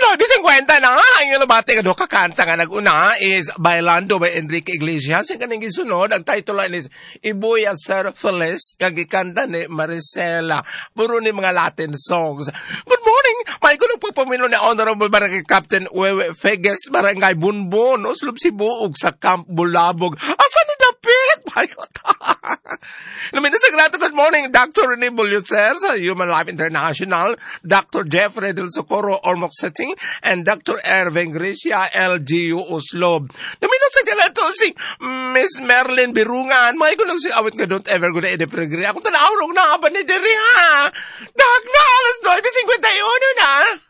9:50 na nga, ang ilabati nga do kakanta nga nag-una is Bailando by Enrique Iglesias. Yung kaning gisunod, ang title is Ibuya Ser Feliz, kag gikanta ni Maricela. Puro ni mga Latin songs. Good morning! May kunong pagpamino ni Honorable Barangay Captain Wewe Feges, Barangay Bunbon, Oslob Sibuog sa Camp Bulabog. Asa ni Dapit? Bayot. Namin sa grato, good morning, Dr. Rene Bulutzer sa Human Life International, Dr. Jeffrey Del Socorro Ormoc City, and Dr. Erving Gracia, LGU Oslob. Namin sa grato si Miss Merlin Birungan, may kunong si awit nga don't ever go na edepregre. Akong tanawrong na ba ni Dere ha? Dag na, alas 9:51 na.